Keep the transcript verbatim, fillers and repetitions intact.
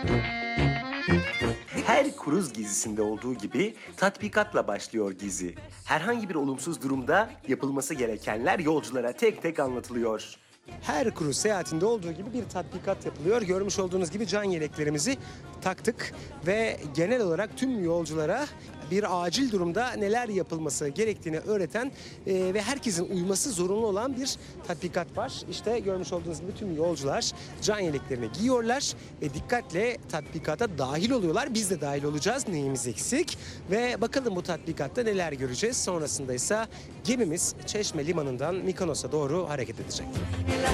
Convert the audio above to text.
Her kruz gezisinde olduğu gibi tatbikatla başlıyor gezi. Herhangi bir olumsuz durumda yapılması gerekenler yolculara tek tek anlatılıyor. Her kruz seyahatinde olduğu gibi bir tatbikat yapılıyor. Görmüş olduğunuz gibi can yeleklerimizi taktık ve genel olarak tüm yolculara bir acil durumda neler yapılması gerektiğini öğreten e, ve herkesin uyması zorunlu olan bir tatbikat var. İşte görmüş olduğunuz gibi tüm yolcular can yeleklerini giyiyorlar ve dikkatle tatbikata dahil oluyorlar. Biz de dahil olacağız. Neyimiz eksik? Ve bakalım bu tatbikatta neler göreceğiz. Sonrasında ise gemimiz Çeşme Limanı'ndan Mikonos'a doğru hareket edecek.